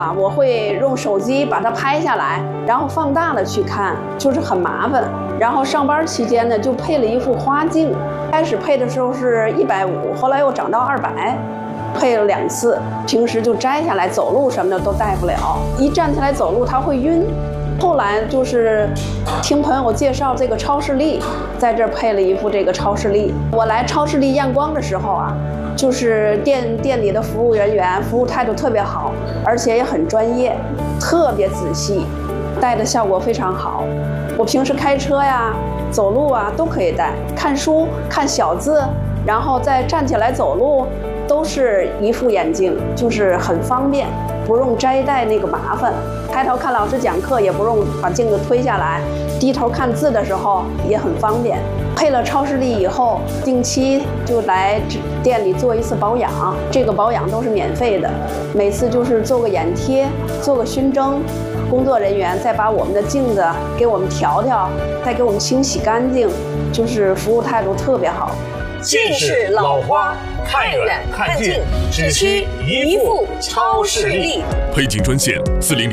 我会用手机把它拍下来，然后放大了去看，就是很麻烦。然后上班期间呢，就配了一副花镜，开始配的时候是150，后来又涨到200，配了2次。平时就摘下来走路什么的都戴不了，一站起来走路它会晕。后来就是听朋友介绍这个超视力，在这儿配了一副这个超视力。我来超视力验光的时候啊，就是店里的服务人员服务态度特别好，而且也很专业，特别仔细，戴的效果非常好。我平时开车呀、走路啊都可以戴，看书、看小字，然后再站起来走路，都是一副眼镜，就是很方便，不用摘戴那个麻烦。抬头看老师讲课也不用把镜子推下来，低头看字的时候也很方便。配了超视力以后，定期就来店里做一次保养，这个保养都是免费的，每次就是做个眼贴，做个熏蒸，工作人员再把我们的镜子给我们调调，再给我们清洗干净，就是服务态度特别好。 近视老花，看远看近，只需一副超视力。 配镜专线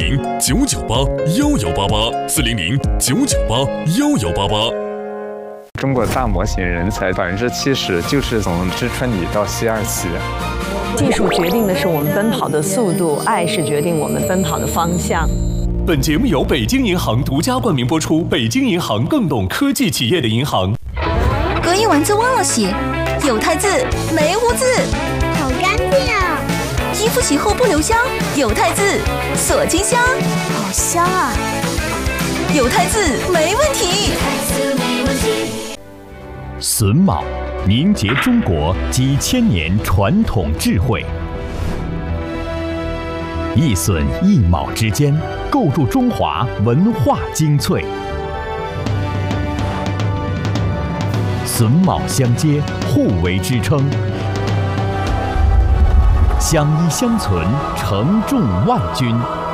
400-998-1188，400-998-1188。 中国大模型人才70%就是从知春里到西二旗。 技术决定的是我们奔跑的速度，爱是决定我们奔跑的方向。 本节目由北京银行独家冠名播出，北京银行更懂科技企业的银行。 隔夜丸子忘了洗，有汰渍没污渍， 好干净啊！ 衣服洗后不留香，有汰渍锁金香，好香啊！有汰渍没问题。 榫卯凝结中国几千年传统智慧，一榫一卯之间，构筑中华文化精粹。榫卯相接，互为支撑，相依相存，承重万钧。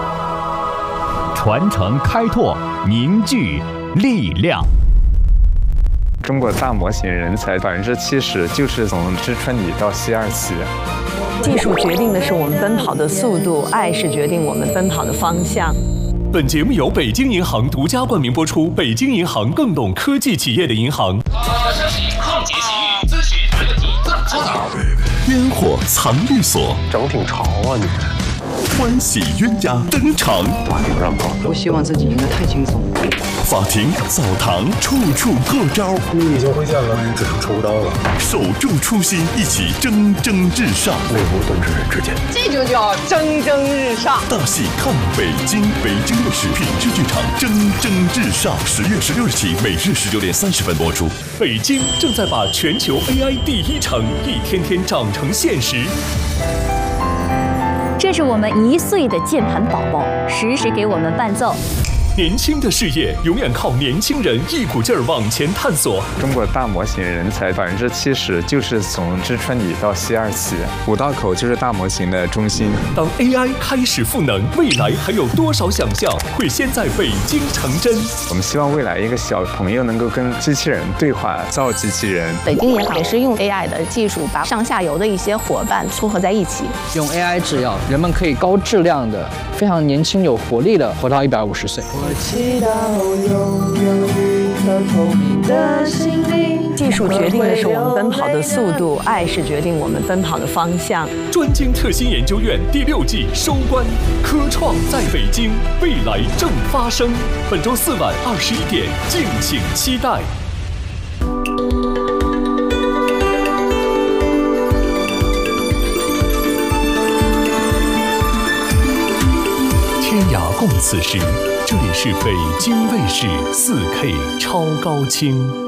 传承开拓，凝聚力量。 中国大模型人才70%就是从知春里到西二旗。 技术决定的是我们奔跑的速度，爱是决定我们奔跑的方向。 本节目由北京银行独家冠名播出，北京银行更懂科技企业的银行。 升级抗结洗浴，咨询没问题怎么搓澡？ 烟火藏律所， 整挺潮啊你！ 欢喜冤家登场， 法庭上跑， 不希望自己赢得太轻松。 法庭、澡堂，处处过招。 你已经挥剑了，只剩抽刀了。 守住初心，一起蒸蒸日上。 内部敦之人之间， 这就叫蒸蒸日上。 大戏看北京，北京卫视品质剧场蒸蒸日上，10月16日起，每日19点30分播出。北京正在把全球 AI 第一城一天天长成现实。 这是我们1岁的键盘宝宝，时时给我们伴奏。 年轻的事业永远靠年轻人一股劲儿往前探索。 中国大模型人才70%就是从知春里到西二旗。五道口就是大模型的中心。 当 AI 开始赋能，未来还有多少想象会先在北京成真？ 我们希望未来一个小朋友能够跟机器人对话，造机器人。 北京银行也是用 AI 的技术，把上下游的一些伙伴撮合在一起， 用 AI 制药，人们可以高质量的、非常年轻有活力的活到150岁。 我祈祷拥有一颗透明的心灵。 技术决定的是我们奔跑的速度，爱是决定我们奔跑的方向。 专精特新研究院第6季收官，科创在北京，未来正发生。本周4晚21点，敬请期待。天涯共此时，这里是北京卫视4K 超高清。